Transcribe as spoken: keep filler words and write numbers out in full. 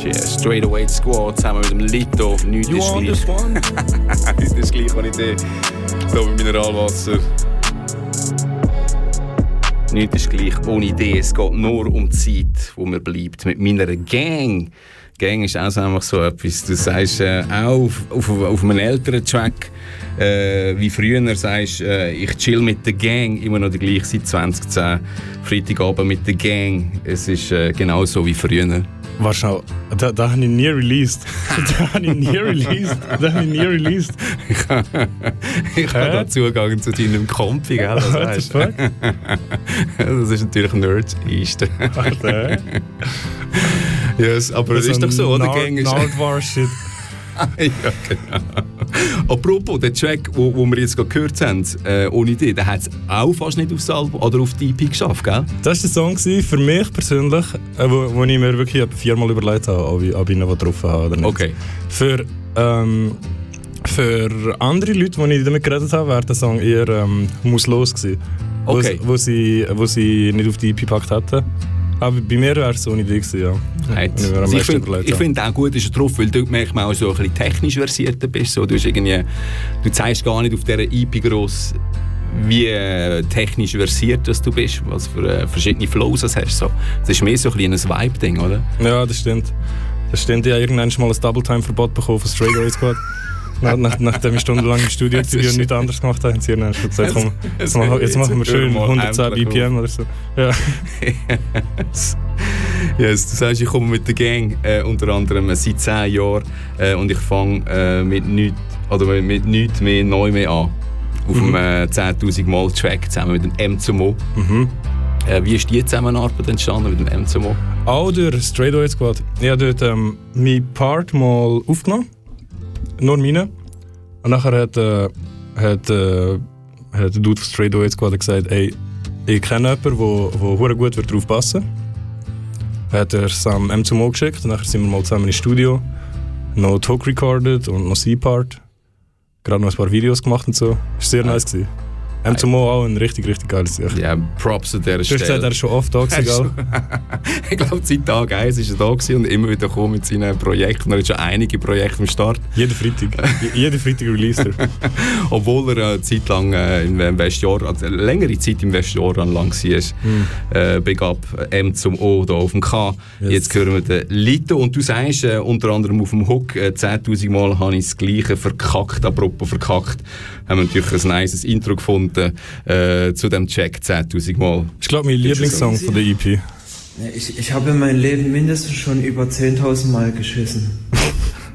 Yeah, Straight Away Squad zusammen mit dem Lito. Nichts ist gleich. Nichts ist gleich, wenn ich den hier mit Mineralwasser. Nichts ist gleich ohne Idee. Es geht nur um die Zeit, wo man bleibt. Mit meiner Gang. Gang ist auch so einfach so etwas. Du sagst äh, auch auf, auf, auf einem älteren Track, äh, wie früher, sagst äh, ich chill mit der Gang, immer noch die gleiche seit zwanzig zehn. Freitagabend mit der Gang. Es ist äh, genauso wie früher. Wahrscheinlich, da, da habe ich nie released. Da habe ich nie released. Da habe ich nie released. ich habe ich hab da Zugang zu deinem Kompi, gell? Das, weißt. Das ist natürlich Nerd-Easter. Yes, aber das, das ist doch so, oder? Gang ist Nardwar-Shit. Ja, genau. Apropos, der Track, wo, wo wir jetzt gerade gehört haben, äh, ohne Idee, der hat es auch fast nicht aufs Album oder auf die E P geschafft, gell? Das war der Song für mich persönlich, äh, wo, wo ich mir wirklich viermal überlegt habe, ob ich, ob ich ihn getroffen habe oder nicht. Okay. Für, ähm, für andere Leute, die ich damit geredet habe, wäre der Song eher ähm, «Muss-los» gewesen. Okay. Wo, wo, sie, wo sie nicht auf die E P gepackt hätten. Aber bei mir wäre es ohne Idee gewesen, ja. Right. Ich finde find auch gut, ist er drauf, weil du manchmal auch so ein bisschen technisch versierter bist. So, du, irgendwie, du zeigst gar nicht auf dieser E P gross, wie äh, technisch versiert dass du bist, was für äh, verschiedene Flows du hast. So. Das ist mehr so ein, ein Vibe-Ding, oder? Ja, das stimmt. Das stimmt. Ich habe irgendwann mal ein Double-Time-Verbot bekommen von Straight Away Squad. Nach, nach, nachdem ich stundenlang im Studio war und nichts anderes gemacht habe, haben sie gesagt, jetzt, jetzt, machen, jetzt, machen, jetzt machen wir schön hundertzehn B P M oder so. Ja. Yes, du sagst, ich komme mit der Gang äh, unter anderem seit zehn Jahren äh, und ich fange äh, mit nichts oder mit nichts mehr neu mehr an. Auf mhm. einem äh, zehntausend Mal Track zusammen mit dem M Z M O. Mhm. Äh, wie ist die Zusammenarbeit entstanden mit dem M Z M O? Auch durch Straight Away Squad. Ich habe dort ähm, meinen Part mal aufgenommen. Nur meine. Und nachher hat, äh, hat, äh, hat der Dude von Straight Away Squad gesagt, ey, ich kenne jemanden, der gut wird drauf passen wird. Hat er es am M Z M O geschickt und nachher sind wir mal zusammen ins Studio. Noch Talk recorded und noch C-Part. Gerade noch ein paar Videos gemacht und so. Das war sehr nice gewesen. M Z M O auch ein richtig, richtig geiles Sache. Ja, Props an dieser Stelle. Du hast gesagt, er ist schon oft da gewesen, ich glaube, seit Tag eins war er da gewesen und immer wieder gekommen mit seinen Projekten. Er hat schon einige Projekte am Start. Jeden Freitag. Jeden Freitag released er. Obwohl er eine Zeit lang äh, im Westjahr, also eine längere Zeit im Westjahr lang war. Mm. Äh, Big Up M Z M O da auf dem K. Yes. Jetzt hören wir den Lito und du sagst äh, unter anderem auf dem Hook, äh, zehntausend Mal habe ich das Gleiche verkackt. Apropos verkackt, haben wir natürlich ein nices Intro gefunden. Äh, zu dem Check zehntausend Mal. Ich glaube, mein Lieblingssong von der E P. Ich, ich habe in meinem Leben mindestens schon über zehntausend Mal geschissen.